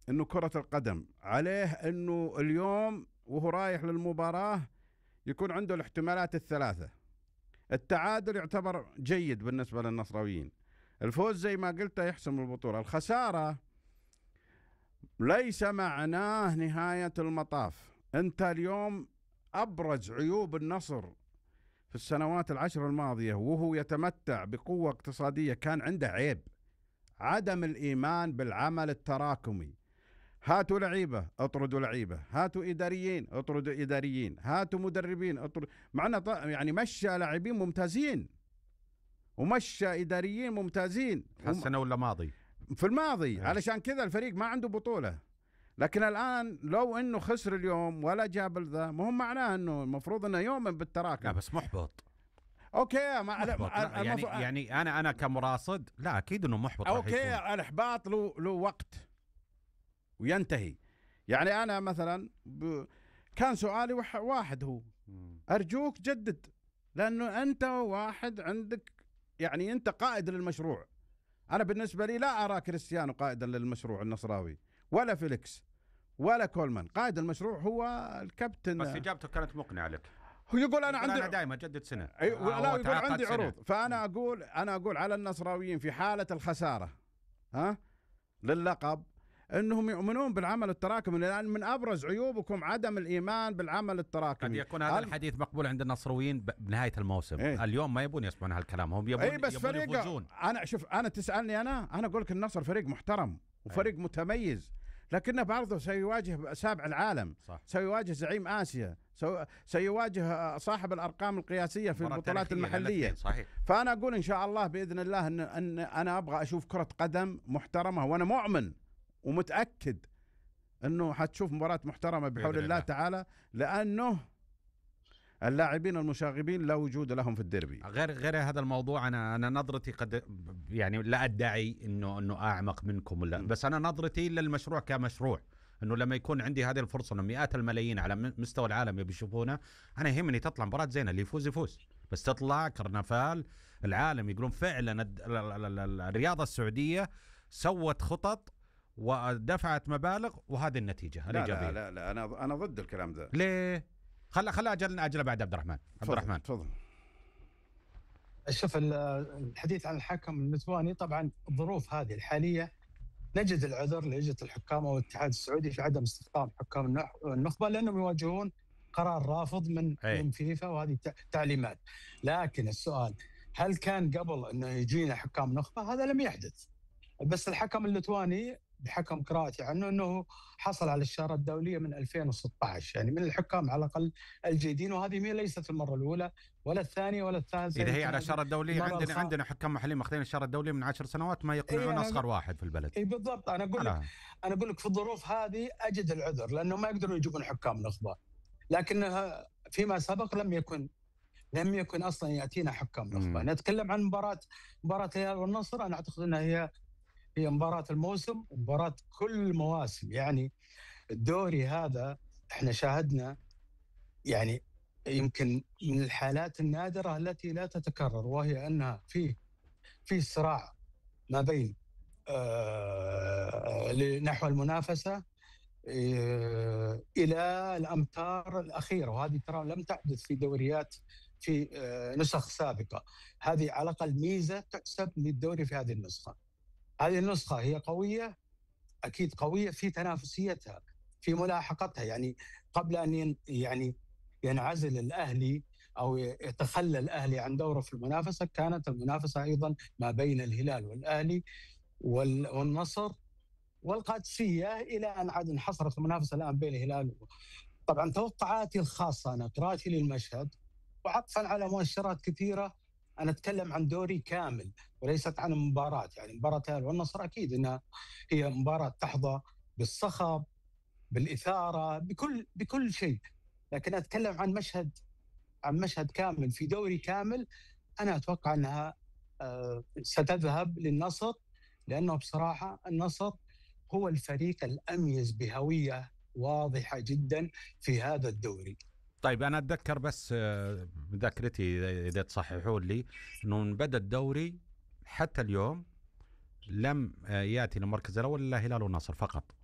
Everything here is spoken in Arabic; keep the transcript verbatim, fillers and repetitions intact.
انه كرة القدم عليه انه اليوم وهو رايح للمباراة يكون عنده الاحتمالات الثلاثة. التعادل يعتبر جيد بالنسبة للنصراويين، الفوز زي ما قلت يحسم البطولة، الخسارة ليس معناه نهاية المطاف. انت اليوم ابرز عيوب النصر في السنوات العشر الماضية وهو يتمتع بقوة اقتصادية كان عنده عيب: عدم الإيمان بالعمل التراكمي. هاتوا لعيبة اطردوا لعيبة، هاتوا إداريين اطردوا إداريين، هاتوا مدربين اطردوا، معنا يعني مشى لاعبين ممتازين ومشى إداريين ممتازين هالسنة ولا ماضي في الماضي. أيه. علشان كذا الفريق ما عنده بطولة. لكن الآن لو إنه خسر اليوم ولا جاب ذا، ما هو معناه إنه المفروض إنه يؤمن بالتراكم. لا بس محبط. اوكي ما محبط. لا يعني المفروض... يعني انا انا كمراصد لا اكيد انه محبط. اوكي الاحباط له له وقت وينتهي. يعني انا مثلا ب... كان سؤالي واحد هو ارجوك جدد، لانه انت واحد عندك يعني انت قائد للمشروع. انا بالنسبه لي لا ارى كريستيانو قائدا للمشروع النصراوي، ولا فيليكس ولا كولمان. قائد المشروع هو الكابتن. بس اجابته كانت مقنعه لك. هو يقول انا عندي انا دائما جدد سنه. أي... لا يقول عندي سنة. عروض. فانا اقول انا اقول على النصراويين في حاله الخساره ها للقب انهم يؤمنون بالعمل التراكمي، لان من ابرز عيوبكم عدم الايمان بالعمل التراكمي. قد يكون هذا الحديث مقبول عند النصراويين بنهايه الموسم. إيه؟ اليوم ما يبون يسمعون هالكلام، هم يبون اي بس يبون فريق يفوزون. انا شوف انا تسالني انا انا اقول لك النصر فريق محترم وفريق أي. متميز، لكنه برضه سيواجه سابع العالم. صح. سيواجه زعيم اسيا، سيواجه صاحب الارقام القياسيه في البطولات المحليه. صحيح. فانا اقول ان شاء الله باذن الله ان, أن انا ابغى اشوف كره قدم محترمه، وانا مؤمن ومتاكد انه حتشوف مباراه محترمه بحول الله تعالى، لانه اللاعبين المشاغبين لا وجود لهم في الديربي. غير غير هذا الموضوع، انا انا نظرتي قد يعني لا ادعي انه انه اعمق منكم ولا، بس انا نظرتي للمشروع كمشروع انه لما يكون عندي هذه الفرصه انه مئات الملايين على مستوى العالم بيشوفونا، انا يهمني تطلع مباراه زينه، اللي يفوز يفوز، بس تطلع كرنفال العالم يقولون فعلا الرياضه السعوديه سوت خطط ودفعت مبالغ وهذه النتيجه الايجابيه. لا لا لا انا انا ضد الكلام ده. ليه؟ خلا خلا اجل اجل بعد عبد الرحمن. عبد الرحمن تفضل. شوف الحديث عن الحكم النسواني، طبعا الظروف هذه الحاليه نجد العذر لجنه الحكام او الاتحاد السعودي في عدم استخدام حكام النخبه، لانهم يواجهون قرار رافض من أي. من فيفا، وهذه تعليمات. لكن السؤال، هل كان قبل انه يجينا حكام نخبه؟ هذا لم يحدث. بس الحكم الليتواني بحكم قراءتي عنه انه حصل على الشاره الدوليه من ألفين وستة عشر، يعني من الحكام على الاقل الجيدين، وهذه ليست المره الاولى ولا الثانيه ولا الثالثه. اذا هي على الشاره الدوليه، عندنا الخ... عندنا حكام محليين ماخذين الشاره الدوليه من عشر سنوات ما يقنعون اصغر واحد في البلد. اي بالضبط. انا اقول لك انا اقول لك في الظروف هذه اجد العذر، لانه ما يقدرون يجيبون حكام نخبه، لكنها فيما سبق لم يكن لم يكن اصلا ياتينا حكام نخبه. نتكلم عن مباراه مباراه الهلال والنصر، انا اعتقد انها هي هي مباراة الموسم ومباراة كل المواسم. يعني الدوري هذا احنا شاهدنا يعني يمكن من الحالات النادرة التي لا تتكرر، وهي أنها في في صراع ما بين آه نحو المنافسة آه إلى الأمتار الأخيرة، وهذه ترى لم تحدث في دوريات في آه نسخ سابقة. هذه على الأقل ميزة تحسب للدوري في هذه النسخة. هذه النسخة هي قوية، أكيد قوية في تنافسيتها، في ملاحقتها. يعني قبل أن يعني ينعزل الأهلي أو يتخلى الأهلي عن دوره في المنافسة، كانت المنافسة أيضا ما بين الهلال والأهلي والنصر والقادسية، إلى أن عاد انحصرت المنافسة الآن بين الهلال. طبعا توقعاتي الخاصة، أنا قراءتي للمشهد وعطفا على مؤشرات كثيرة، أنا أتكلم عن دوري كامل وليست عن مباراة. يعني مباراة الهلال والنصر أكيد أنها هي مباراة تحظى بالصخب، بالإثارة، بكل بكل شيء، لكن أتكلم عن مشهد عن مشهد كامل في دوري كامل. أنا أتوقع أنها ستذهب للنصر، لأنه بصراحة النصر هو الفريق الأميز بهوية واضحة جدا في هذا الدوري. طيب أنا أتذكر بس ذاكرتي إذا تصححون لي أنه من بدأ الدوري حتى اليوم لم يأتي المركز الأول إلا هلال والنصر فقط.